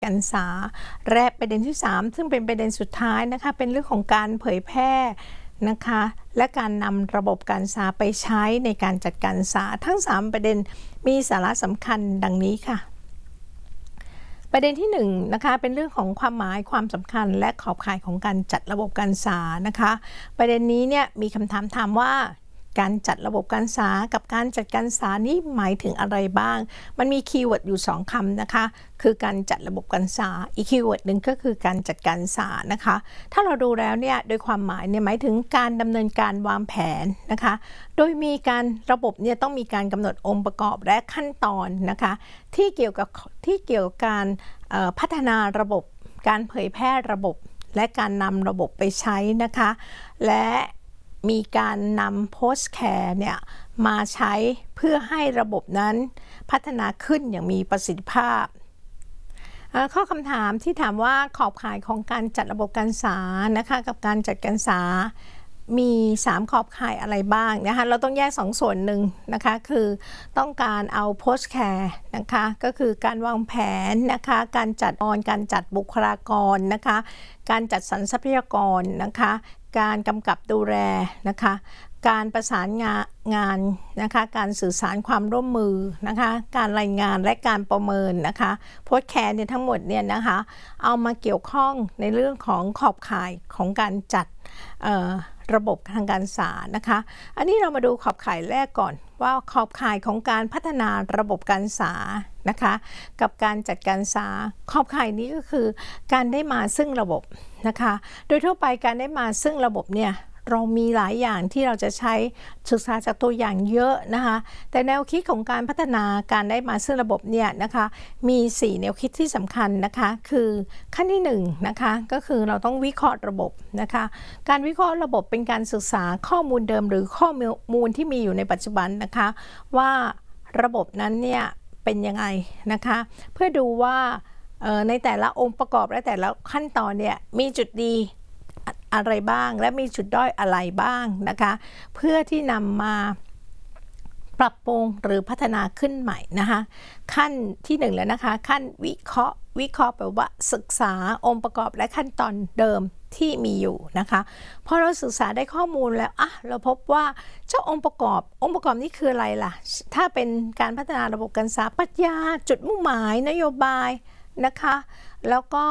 การศึกษาและประเด็นที่3ซึ่งเป็นประเด็นสุดท้ายนะคะเป็นเรื่องของการเผยแพร่นะคะและการนำระบบการศึกษาไปใช้ในการจัดการศึกษาทั้ง3ประเด็นมีสาระสำคัญดังนี้ค่ะประเด็นที่1นะคะเป็นเรื่องของความหมายความสำคัญและขอบข่ายของการจัดระบบการศึกษานะคะประเด็นนี้เนี่ยมีคำถามว่าการจัดระบบการศึกษากับการจัดการศึกษานี่หมายถึงอะไรบ้างมันมีคีย์เวิร์ดอยู่2คำนะคะคือการจัดระบบการศึกษาอีกคีย์เวิร์ดหนึ่งก็คือการจัดการศึกษานะคะถ้าเราดูแล้วเนี่ยโดยความหมายเนี่ยหมายถึงการดำเนินการวางแผนนะคะโดยมีการระบบเนี่ยต้องมีการกำหนดองค์ประกอบและขั้นตอนนะคะที่เกี่ยวกับการพัฒนาระบบการเผยแพร่ระบบและการนำระบบไปใช้นะคะและมีการนำ post care เนี่ยมาใช้เพื่อให้ระบบนั้นพัฒนาขึ้นอย่างมีประสิทธิภาพข้อคำถามที่ถามว่าขอบข่ายของการจัดระบบการศึกษานะคะกับการจัดการศึกษามี3ขอบข่ายอะไรบ้างนะคะเราต้องแยก2ส่วนหนึ่งนะคะคือต้องการเอา post care นะคะก็คือการวางแผนนะคะการจัดบุคลากรนะคะการจัดสรรทรัพยากรนะคะการกำกับดูแลนะคะการประสานงานนะคะการสื่อสารความร่วมมือนะคะการรายงานและการประเมินนะคะโพสต์แคร์เนี่ยทั้งหมดเนี่ยนะคะเอามาเกี่ยวข้องในเรื่องของขอบข่ายของการจัดระบบทางการศึกษานะคะอันนี้เรามาดูขอบข่ายแรกก่อนว่าขอบข่ายของการพัฒนาระบบการศึกษานะคะกับการจัดการศึกษาขอบข่ายนี้ก็คือการได้มาซึ่งระบบนะคะโดยทั่วไปการได้มาซึ่งระบบเนี่ยเรามีหลายอย่างที่เราจะใช้ศึกษาจากตัวอย่างเยอะนะคะแต่แนวคิดของการพัฒนาการได้มาซึ่งระบบเนี่ยนะคะมี4แนวคิดที่สำคัญนะคะคือขั้นที่1นะคะก็คือเราต้องวิเคราะห์ระบบนะคะการวิเคราะห์ระบบเป็นการศึกษาข้อมูลเดิมหรือข้อมูลที่มีอยู่ในปัจจุบันนะคะว่าระบบนั้นเนี่ยเป็นยังไงนะคะเพื่อดูว่าในแต่ละองค์ประกอบและแต่ละขั้นตอนเนี่ยมีจุดดีอะไรบ้างและมีจุดด้อยอะไรบ้างนะคะเพื่อที่นำมาปรับปรุงหรือพัฒนาขึ้นใหม่นะคะขั้นที่1แล้วนะคะขั้นวิเคราะห์แปลว่าศึกษาองค์ประกอบและขั้นตอนเดิมที่มีอยู่นะคะพอเราศึกษาได้ข้อมูลแล้วเราพบว่าเจ้าองค์ประกอบนี้คืออะไรล่ะถ้าเป็นการพัฒนาระบบการศึกษาปรัชญาจุดมุ่งหมายนโยบายนะคะแล้วก็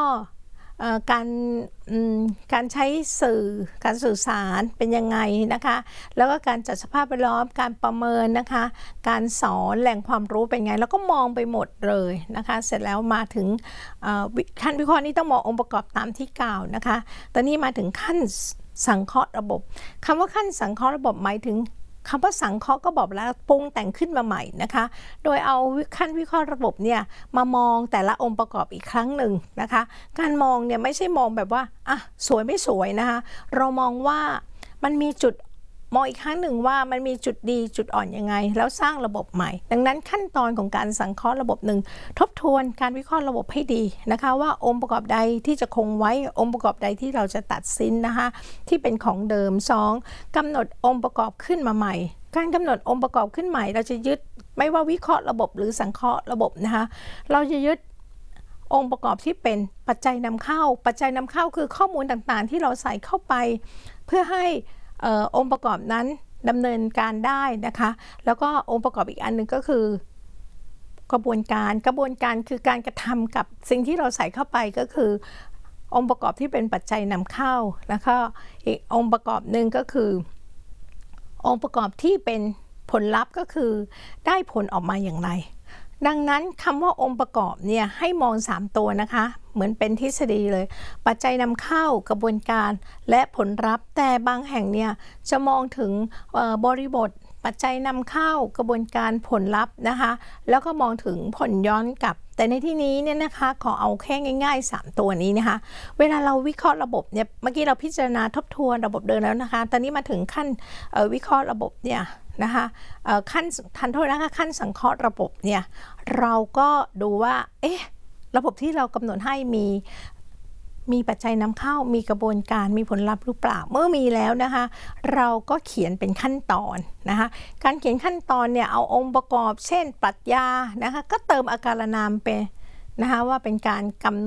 การใช้การสื่อสารเป็นยังไงนะคะแล้วก็การจัดสภาพแวดล้อมการประเมินนะคะการสอนแหล่งความรู้เป็นไงแล้วก็มองไปหมดเลยนะคะเสร็จแล้วมาถึงขั้นวิเคราะห์นี้ต้องมององค์ประกอบตามที่กล่าวนะคะตอนนี้มาถึงขั้นสังเคราะห์ระบบคำว่าขั้นสังเคราะห์ระบบหมายถึงคำว่าสังเคราะห์ก็บอกแล้วปรุงแต่งขึ้นมาใหม่นะคะโดยเอาขั้นวิเคราะห์ระบบเนี่ยมามองแต่ละองค์ประกอบอีกครั้งหนึ่งนะคะการมองเนี่ยไม่ใช่มองแบบว่าสวยไม่สวยนะคะเรามองว่ามันมีจุดมองอีกครั้งหนึ่งว่ามันมีจุดดีจุดอ่อนยังไงแล้วสร้างระบบใหม่ดังนั้นขั้นตอนของการสังเคราะห์ระบบหนึ่งทบทวนการวิเคราะห์ระบบให้ดีนะคะว่าองค์ประกอบใดที่จะคงไว้องค์ประกอบใดที่เราจะตัดสินนะคะที่เป็นของเดิม2กำหนดองค์ประกอบขึ้นมาใหม่การกำหนดองค์ประกอบขึ้นใหม่เราจะยึดไม่ว่าวิเคราะห์ระบบหรือสังเคราะห์ระบบนะคะเราจะยึดองค์ประกอบที่เป็นปัจจัยนำเข้าคือข้อมูลต่างๆที่เราใส่เข้าไปเพื่อให้องค์ประกอบนั้นดำเนินการได้นะคะแล้วก็องค์ประกอบอีกอันหนึ่งก็คือกระบวนการคือการกระทำกับสิ่งที่เราใส่เข้าไปก็คือองค์ประกอบที่เป็นปัจจัยนำเข้าแล้วก็อีกองค์ประกอบหนึ่งก็คือองค์ประกอบที่เป็นผลลัพธ์ก็คือได้ผลออกมาอย่างไรดังนั้นคำว่าองค์ประกอบเนี่ยให้มอง3ตัวนะคะเหมือนเป็นทฤษฎีเลยปัจจัยนำเข้ากระบวนการและผลลัพธ์แต่บางแห่งเนี่ยจะมองถึงบริบทปัจจัยนำเข้ากระบวนการผลลัพธ์นะคะแล้วก็มองถึงผลย้อนกลับแต่ในที่นี้เนี่ยนะคะขอเอาแค่ง่ายๆ3ตัวนี้นะคะเวลาเราวิเคราะห์ระบบเนี่ยเมื่อกี้เราพิจารณาทบทวนระบบเดินแล้วนะคะตอนนี้มาถึงขั้นวิเคราะห์ระบบเนี่ยนะคะขั้นขั้นสังเคราะห์ระบบเนี่ยเราก็ดูว่าระบบที่เรากำหนดให้มีปัจจัยนำเข้ามีกระบวนการมีผลลัพธ์หรือเปล่าเมื่อมีแล้วนะคะเราก็เขียนเป็นขั้นตอนนะคะการเขียนขั้นตอนเนี่ยเอาองค์ประกอบเช่นปรัชญานะคะก็เติมอาการนามไปนะคะว่าเป็นการกำหนด